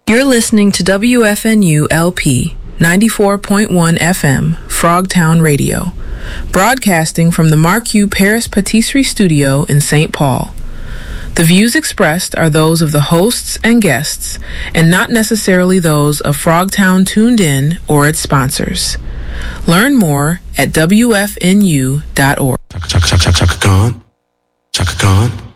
You're listening to WFNU LP 94.1 FM, Frogtown Radio, broadcasting from the Mark U. Paris Patisserie Studio in St. Paul. The views expressed are those of the hosts and guests, and not necessarily those of Frogtown Tuned In or its sponsors. Learn more at WFNU.org. Chaka Khan.